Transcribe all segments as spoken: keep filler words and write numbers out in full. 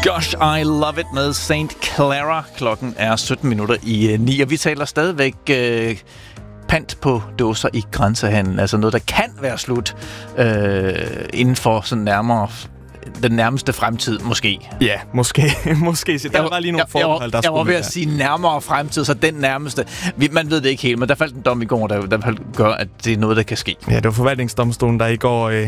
Gosh, I love it med Saint Clara. Klokken er sytten minutter i ni, og vi taler stadigvæk øh, pant på dåser i grænsehandlen. Altså noget, der kan være slut øh, inden for sådan nærmere den nærmeste fremtid, måske. Ja, måske. måske. Så der var lige nogle forbehold, der jeg, jeg var ved at sige nærmere fremtid, så den nærmeste. Vi, man ved det ikke helt, men der faldt en dom i går, der, der gør, at det er noget, der kan ske. Ja, det var forvaltningsdomstolen, der i går øh,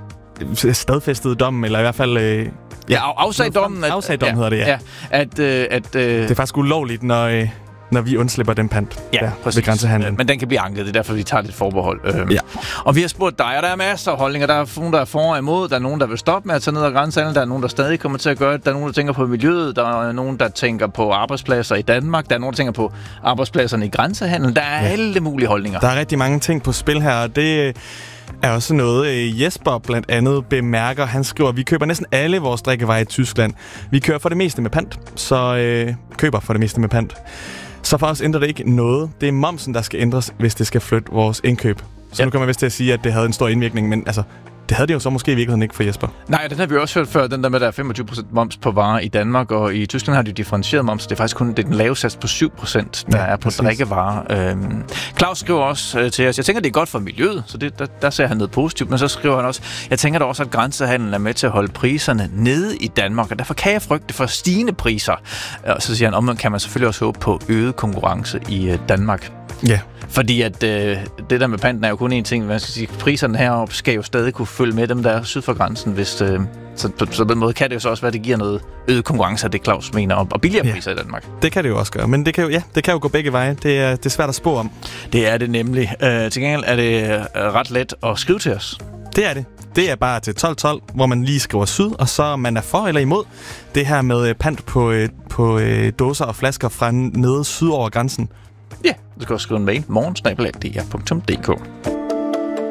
stadfæstede dommen, eller i hvert fald... Øh, ja, afsag dommen. Afsag dommen hedder det, ja. ja at, øh, at, øh, det er faktisk ulovligt, når... Øh, når vi undslipper den pant ja, der præcis. Ved grænsehandlen. Men den kan blive anket, det er derfor, vi tager lidt forbehold. Øhm. Ja. Og vi har spurgt dig, og der er masser af holdninger. Der er nogen, der er for og imod. Der er nogen, der vil stoppe med at tage ned ad grænsehandlen. Der er nogen, der stadig kommer til at gøre det. Der er nogen, der tænker på miljøet. Der er nogen, der tænker på arbejdspladser i Danmark. Der er nogen, der tænker på arbejdspladserne i grænsehandlen. Der er ja. alle mulige holdninger. Der er rigtig mange ting på spil her, og det er også noget, Jesper blandt andet bemærker. Han skriver, at vi køber næsten alle vores drikkevarer i Tyskland. Vi kører for det meste med pant, så øh, køber for det meste med pant. Så for os ændrer det ikke noget. Det er momsen, der skal ændres, hvis det skal flytte vores indkøb. Så ja. Nu kan man vist til at sige, at det havde en stor indvirkning, men altså, det havde det jo så måske i virkeligheden ikke for Jesper. Nej, den har vi også hørt før, den der med, at der er femogtyve procent moms på varer i Danmark, og i Tyskland har de differentieret moms. Det er faktisk kun det er den lave sats på syv procent, der ja, er på præcis. drikkevarer. Øhm, Claus skriver også øh, til os, jeg tænker, det er godt for miljøet, så det, der, der ser han noget positivt, men så skriver han også, jeg tænker da også, at grænsehandlen er med til at holde priserne nede i Danmark, og derfor kan jeg frygte for stigende priser. Og så siger han, omvendt kan man selvfølgelig også håbe på øget konkurrence i øh, Danmark. Ja. Fordi at øh, det der med panten er jo kun én ting. Man skal sige, priserne heroppe skal jo stadig kunne følge med dem, der er syd for grænsen. Hvis, øh, så, på, så på den måde kan det jo så også være, at det giver noget øget konkurrence, det Claus mener, og, og billigere ja. priser i Danmark. Det kan det jo også gøre, men det kan jo, ja, det kan jo gå begge veje. Det er, det er svært at spå om. Det er det nemlig. Øh, til gengæld er det øh, ret let at skrive til os. Det er det. Det er bare til tolv tolv, hvor man lige skriver syd, og så man er for eller imod det her med pant på, på dåser og flasker fra nede syd over grænsen. Ja, du skal også skrive en mail morgen snabel-a d r punktum d k.